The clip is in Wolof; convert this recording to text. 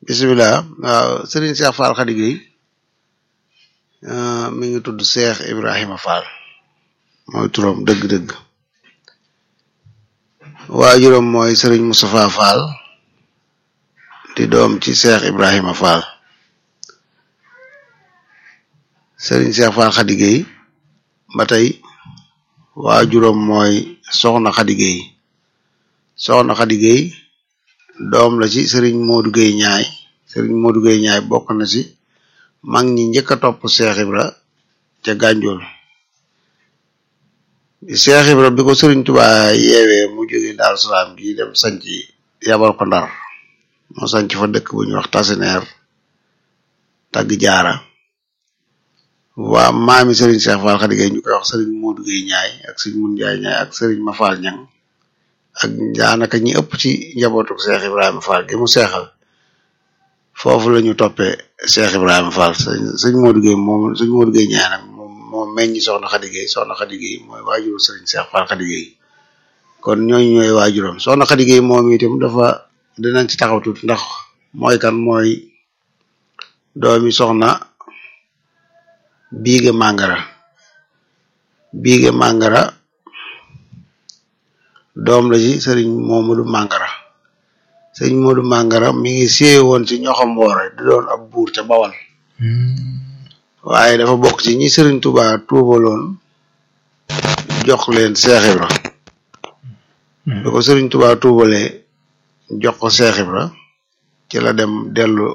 bisimilah waaw Serigne Cheikh Fall Khady Gueye mi ngi tudd Cheikh Ibrahima Fall mooy turam dëgg-dëgg waajuram mooy Serigne Moustapha Fall di doom ci Cheikh Ibrahima Fall Serigne Cheikh Fall Khady Gueye ba tey waajuram mooy Soxna Khady Gueye Soxna Khady Gueye doom la ci Serigne Modou Gueye Ñaay Serigne Modou Gueye Ñaay bokk na ci mag ñi njëkk a topp Cheikh Ibra ca Gànjool Cheikh Ibra bi ko Serigne Touba yeewee mu jóge Daaru Salaam gi dem sanci yabal ko Ndar moo sanc fa dëkk bu ñuy wax Tasineer Tagg Jaara waa maami Serigne Cheikh Fall Khady Gueye ñu koy wax Serigne Modou Gueye Ñaay ak Serigne Mun Njaay Ñaay ak Serigne Mafal Ñang ak daanaka ñi ëpp ci njabootu Cheikh Ibrahima Fall gi mu seexal foofu la ñu toppee Cheikh Ibrahima Fall sëñ Modou Gueye moom sëñ Modou Gueye Ñaay nag moom meññi Soxna Khady Gueye Soxna Khady Gueye mooy waajuru Serigne Cheikh Fall Khady Gueye kon ñooñu ñooy waajuram Soxna Khady Gueye moom itam dafa dinañ ci taxaw tuuti ndax mooy kan mooy doomi Soxna Biige Mangara Biige Mangara doom la ci Serigne Momadou Mangara Serigne Modou Mangara mi ngi séye woon ci ñoxam woore di doon ab buur ca Bawal waaye dafa bokk ci ñi Serigne Touba tuubaloon jox leen Cheikh Ibra bi ko Serigne Touba tuubalee jox ko Cheikh Ibra ci la dem dellu